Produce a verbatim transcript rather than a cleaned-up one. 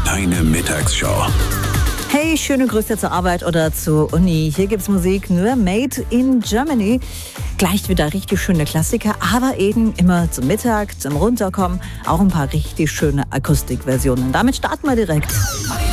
Deine Mittagsshow. Hey, schöne Grüße zur Arbeit oder zur Uni. Hier gibt's Musik nur made in Germany. Gleich wieder richtig schöne Klassiker, aber eben immer zum Mittag, zum Runterkommen. Auch ein paar richtig schöne Akustikversionen. Damit starten wir direkt.